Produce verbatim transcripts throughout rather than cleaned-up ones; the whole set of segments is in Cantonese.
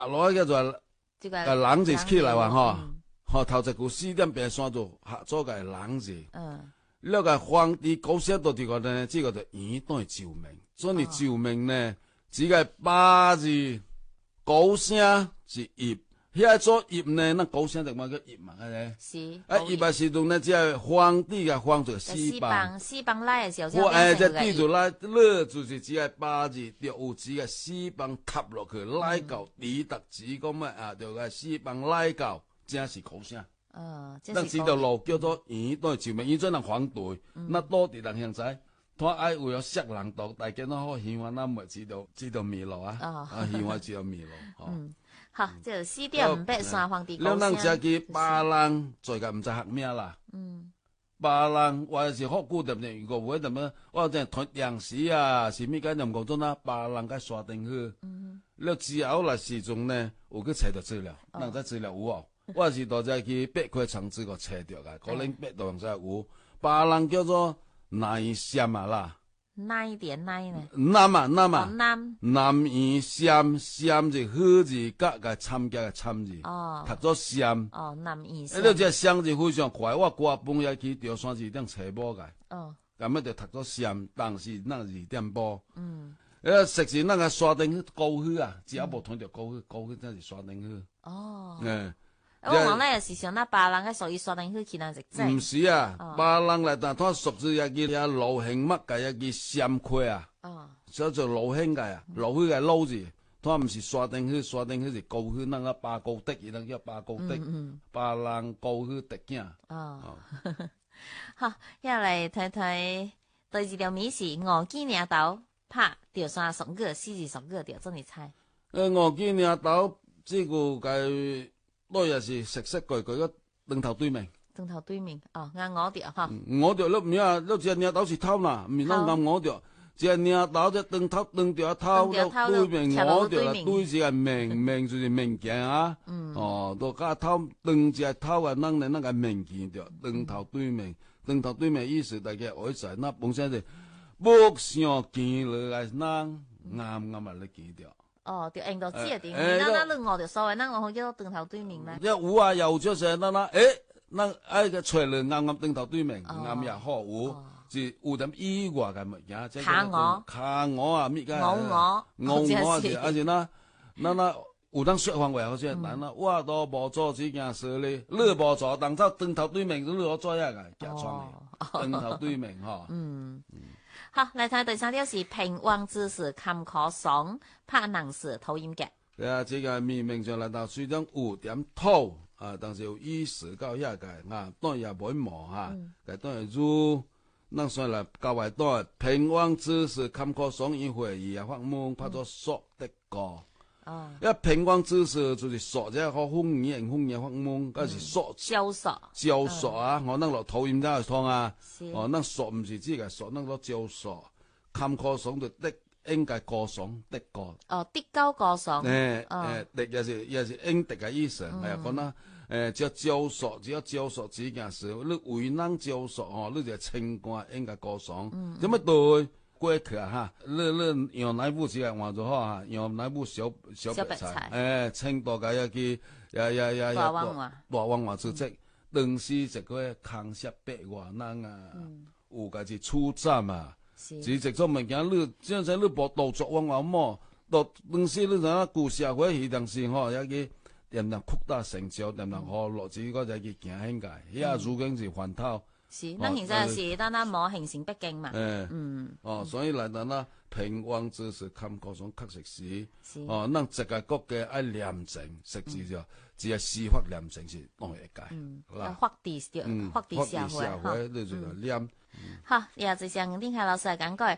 落叫做這個個人字起來話吼， 嗯吼頭一句四點邊山做合做個人字。 嗯， 了個皇帝高寫到這個呢，這個就元代朝明，所以朝明呢，只個八字高寫是葉。遐做葉呢，那高聲就乜叫葉嘛？係是。 啊，葉啊時陣呢，只係皇帝嘅皇做四邦， 四邦來嘅時候， 我誒，即係記住啦，呢就是只係八字，就有只嘅四邦塌落去，拉到李特子咁乜啊，就係四邦拉到，正是高聲。 嗯， 那這條路叫做元代朝明，元在人反對，那多啲人現在，他愛為咗識人道，大家都好希望咱咪知道知道迷路啊，啊希望知道迷路，嗯。 好，就四點五八三皇帝高聲。 兩人只去巴人，最近唔知學咩啦。嗯，巴人或是學古點點，如果會點樣，我真係央視啊，是咩間人講咗啦，巴人嘅刷定去。嗯，了之後來時鐘呢，有去查到資料，人在資料有哦。我是到只去八塊廠子個查到嘅，可能八度人在有。巴人叫做南山啊啦。 哪點哪呢？ 南啊南啊， 南南園山山就好字加個參加嘅參字， 哦， 讀咗山。 哦，南園山。呢隻山字非常快，我掛半夜去條山字頂查波嘅。哦，咁啊就讀咗山，但是那二點波。嗯，誒食是那個刷定高去啊，只一部同條高去，高去真係刷定去。 哦， 誒。 我講咧是想那巴人嘅屬於刷定去，其他食真。 唔是啊，巴人嚟但佢熟知一啲嘢老興乜嘅一啲山區啊，叫做老興嘅啊，老興嘅撈字，佢唔是刷定去，刷定去是高去那個巴高的，而那叫巴高的，巴人高去的驚。哦， 好，一嚟睇睇第二條美食，鵝雞領豆拍條三十個、四十個條，真係猜。 誒，鵝雞領豆這個嘅。都也是食食句句個兩頭對面， 兩頭對面哦，啱我條哈， 我條碌唔呀，碌只領豆是偷啦，唔係啷啱我條，只領豆只兩頭兩條偷碌對面，我條啦對是係明明就是明鏡啊，哦，都加偷兩隻偷啊，啷嚟啷個明鏡條，兩頭對面，兩頭對面意思大家愛在那本身是不想見了係啷啱啱啊你見條。 哦，條印度知啊點？那那你我條所謂，那我好叫對頭對面咩？ 一有啊，又咗成那那，誒，那誒個出嚟啱啱對頭對面，啱又好有，是有點意外嘅物件，即係卡我， 卡我啊，咩嘅？ 我我， 我我是，而且那那那有當說話話好似，但那我都無做這件事咧，你無做，當初對頭對面，你我做一個假裝嘅，對頭對面嗬。嗯。 好，嚟睇第三條是平王之士坎可爽拍能士討厭嘅。 係啊，這個明明上嚟到水中五點偷啊，但是有意識到一個啊，當然也唔會磨嚇，但當然如那上嚟教為當平王之士坎可爽一會兒啊發夢拍咗索的歌。哦，一平王之士就是索啫，可風言風言發夢，嗰是索招索招索啊！我能落討厭真係湯啊！哦，那索唔是知嘅索，能落招索，坎可爽就的應該過爽的過。 哦，的高過爽。 誒誒，的也是也是應的嘅意思。係啊，講啦，誒，只要招索，只要招索這件事，你為人招索哦，你就清官應該過爽。嗯，咁啊對。過去啊哈，你你用哪部時間換咗好啊？用哪部小小白菜？誒，青島嘅一啲呀呀呀呀，大王話主席，當時一個康熙百萬人啊，有個是出站啊，是直做物件，你即係你無動作往話麼？到當時你睇舊社會係當時吼，一個點樣擴大成就，點樣好落子嗰隻嘅行興界，依家如今是反頭。 是，那其實是單單冇形成畢竟嘛。 誒，嗯，哦，所以嚟到啦，平王之士坎可爽確實是，哦，那這個國家愛廉政，實際上只係司法廉政是當一界， 嗱，法治社，法治社會， 社會你就係廉。 好，也就像丁凱老師講過，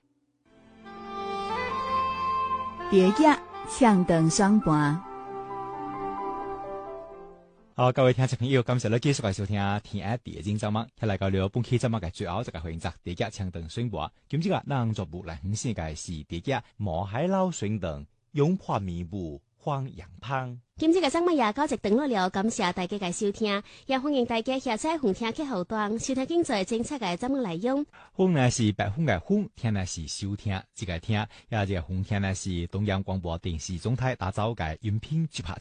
第一暢談雙盤。 好，各位聽眾朋友，感謝你繼續嚟收聽《天下第一節目》，睇嚟講了本期節目嘅最後一個環節，第一暢談雙盤。今朝個咱做部嚟分析嘅是第一毛海撈雙盤，擁破面部。 黃陽胖。 今次嘅節目也到一段落了，感謝大家嘅收聽，也歡迎大家下載紅聽客戶端收聽精彩精彩嘅節目內容。 風呢是白風嘅風，聽呢是收聽，這個聽，也這個風聽呢是中央廣播電視總台打造嘅音頻節目。